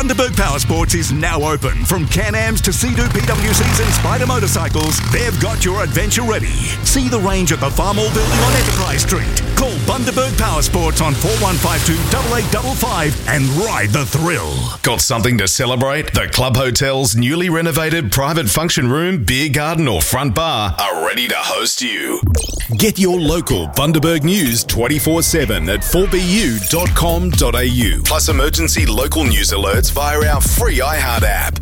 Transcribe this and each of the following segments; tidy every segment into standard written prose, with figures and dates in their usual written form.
Bundaberg Powersports is now open. From Can-Ams to Sea-Doo PWCs and Spider motorcycles, they've got your adventure ready. See the range at the Farm Hall building on Enterprise Street. Call Bundaberg Powersports on 4152 8855 and ride the thrill. Got something to celebrate? The Club Hotel's newly renovated private function room, beer garden or front bar are ready to host you. Get your local Bundaberg news 24/7 at 4bu.com.au. Plus emergency local news alerts via our free iHeart app.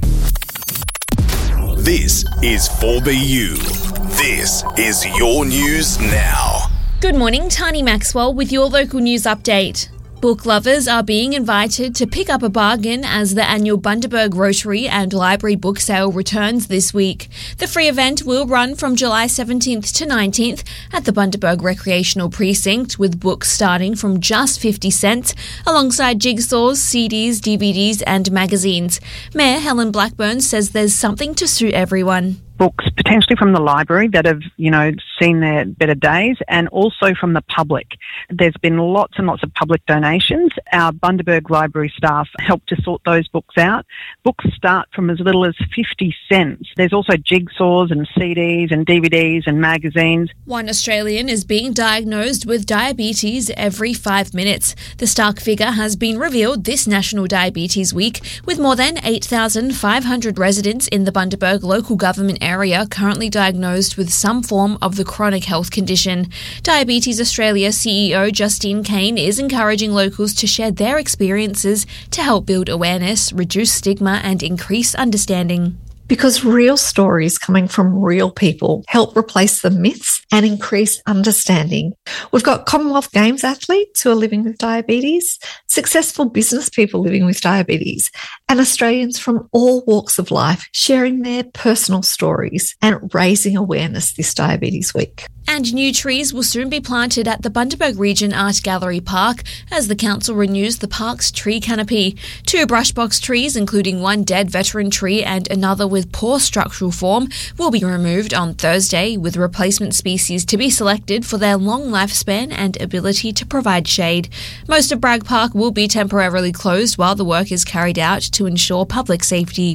This is 4BU. This is your news now. Good morning, Tani Maxwell with your local news update. Book lovers are being invited to pick up a bargain as the annual Bundaberg Rotary and Library book sale returns this week. The free event will run from July 17th to 19th at the Bundaberg Recreational Precinct, with books starting from just 50 cents, alongside jigsaws, CDs, DVDs and magazines. Mayor Helen Blackburn says there's something to suit everyone. Books potentially from the library that have, seen their better days, and also from the public. There's been lots and lots of public donations. Our Bundaberg Library staff help to sort those books out. Books start from as little as 50 cents. There's also jigsaws and CDs and DVDs and magazines. One Australian is being diagnosed with diabetes every 5 minutes. The stark figure has been revealed this National Diabetes Week, with more than 8,500 residents in the Bundaberg local government area currently diagnosed with some form of the chronic health condition. Diabetes Australia CEO Justine Kane is encouraging locals to share their experiences to help build awareness, reduce stigma and increase understanding. Because real stories coming from real people help replace the myths and increase understanding. We've got Commonwealth Games athletes who are living with diabetes, successful business people living with diabetes, and Australians from all walks of life sharing their personal stories and raising awareness this Diabetes Week. And new trees will soon be planted at the Bundaberg Region Art Gallery Park as the council renews the park's tree canopy. 2 brushbox trees, including one dead veteran tree and another with poor structural form, will be removed on Thursday, with replacement species to be selected for their long lifespan and ability to provide shade. Most of Bragg Park will be temporarily closed while the work is carried out to ensure public safety.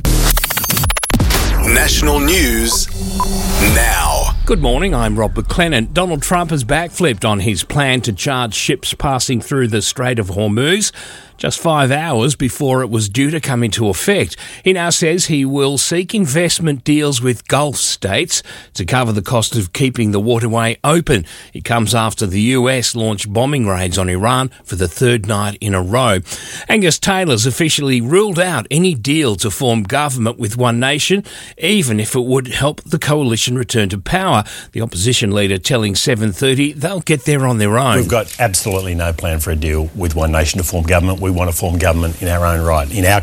National news now. Good morning, I'm Rob McLennan. Donald Trump has backflipped on his plan to charge ships passing through the Strait of Hormuz just 5 hours before it was due to come into effect. He now says he will seek investment deals with Gulf states to cover the cost of keeping the waterway open. It comes after the US launched bombing raids on Iran for the 3rd night in a row. Angus Taylor's officially ruled out any deal to form government with One Nation, even if it would help the coalition return to power. The opposition leader telling 7:30 they'll get there on their own. We've got absolutely no plan for a deal with One Nation to form government. We want to form government in our own right, in our